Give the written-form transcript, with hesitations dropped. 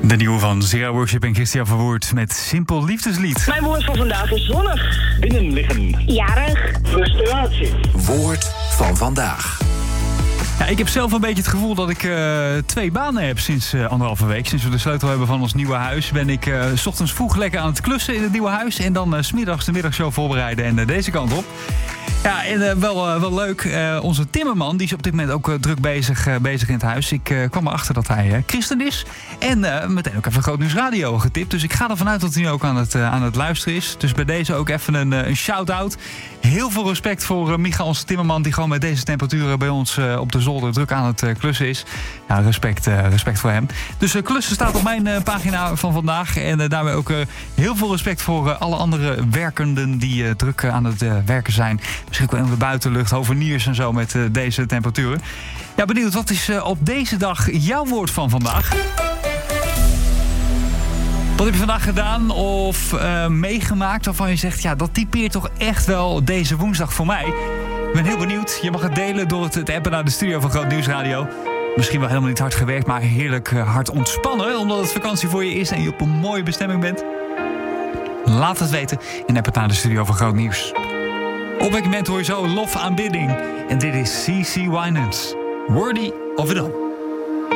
De nieuwe van Zera Worship en Christian Verwoerd met Simpel Liefdeslied. Mijn woord van vandaag is zonnig. Binnenliggen. Jarig. Frustratie. Woord van vandaag. Ja, ik heb zelf een beetje het gevoel dat ik 2 banen heb sinds 1,5 week. Sinds we de sleutel hebben van ons nieuwe huis ben ik 's ochtends vroeg lekker aan het klussen in het nieuwe huis. En dan 's middags de middagshow voorbereiden en deze kant op. Ja, en wel leuk. Onze timmerman, die is op dit moment ook druk bezig in het huis. Ik kwam erachter dat hij christen is. En meteen ook even Groot Nieuws Radio getipt. Dus ik ga ervan uit dat hij nu ook aan het luisteren is. Dus bij deze ook even een shout-out. Heel veel respect voor Micha, onze timmerman, die gewoon met deze temperaturen bij ons op de zolder druk aan het klussen is. Ja, respect voor hem. Dus klussen staat op mijn pagina van vandaag. En daarbij ook heel veel respect voor alle andere werkenden die druk aan het werken zijn. Misschien ook wel in de buitenlucht, hoveniers en zo met deze temperaturen. Ja, benieuwd, wat is op deze dag jouw woord van vandaag? Wat heb je vandaag gedaan of meegemaakt waarvan je zegt, ja, dat typeert toch echt wel deze woensdag voor mij? Ik ben heel benieuwd. Je mag het delen door het appen naar de studio van Groot Nieuws Radio. Misschien wel helemaal niet hard gewerkt, maar heerlijk hard ontspannen, omdat het vakantie voor je is en je op een mooie bestemming bent. Laat het weten en app het naar de studio van Groot Nieuws. Op welk moment hoor je zo lof aanbidding. En dit is C.C. Winans. Worthy of it all.